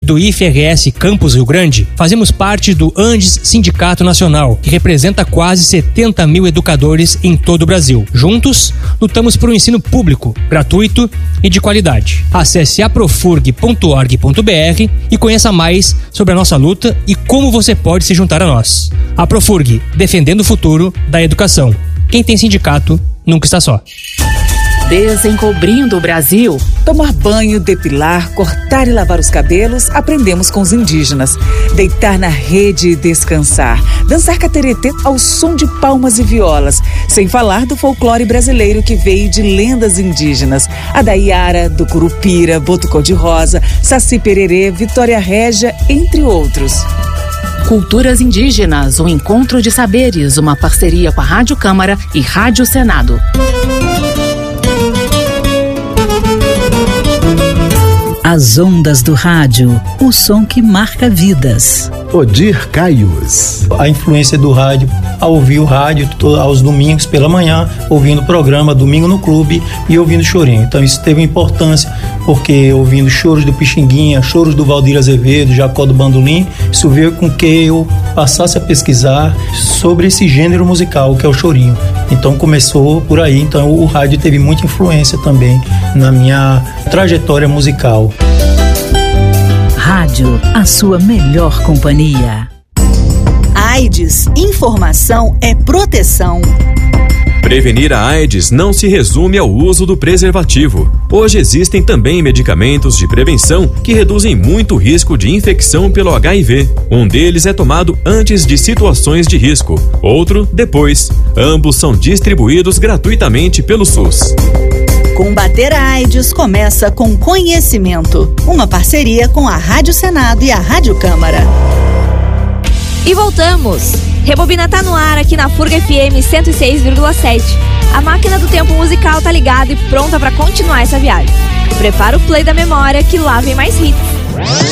do IFRS Campus Rio Grande, fazemos parte do Andes Sindicato Nacional, que representa quase 70 mil educadores em todo o Brasil. Juntos, lutamos por um ensino público, gratuito e de qualidade. Acesse aprofurg.org.br e conheça mais sobre a nossa luta e como você pode se juntar a nós. Aprofurg, defendendo o futuro da educação. Quem tem sindicato nunca está só. Desencobrindo o Brasil. Tomar banho, depilar, cortar e lavar os cabelos, aprendemos com os indígenas. Deitar na rede e descansar. Dançar cateretê ao som de palmas e violas. Sem falar do folclore brasileiro que veio de lendas indígenas. A da Iara, do Curupira, Boto Cor-de-Rosa, Saci Pererê, Vitória Régia, entre outros. Culturas Indígenas, um encontro de saberes, uma parceria com a Rádio Câmara e Rádio Senado. As ondas do rádio, o som que marca vidas. Odir Caios. A influência do rádio, a ouvir o rádio aos domingos pela manhã, ouvindo o programa Domingo no Clube e ouvindo Chorinho. Então isso teve importância, porque ouvindo choros do Pixinguinha, choros do Valdir Azevedo, Jacó do Bandolim, isso veio com que eu passasse a pesquisar sobre esse gênero musical que é o chorinho. Então começou por aí, então o rádio teve muita influência também na minha trajetória musical. Rádio, a sua melhor companhia. AIDS, informação é proteção. Prevenir a AIDS não se resume ao uso do preservativo. Hoje existem também medicamentos de prevenção que reduzem muito o risco de infecção pelo HIV. Um deles é tomado antes de situações de risco, outro depois. Ambos são distribuídos gratuitamente pelo SUS. Combater a AIDS começa com conhecimento. Uma parceria com a Rádio Senado e a Rádio Câmara. E voltamos! Rebobina tá no ar aqui na Furg FM 106,7. A máquina do tempo musical tá ligada e pronta para continuar essa viagem. Prepara o play da memória que lá vem mais hits.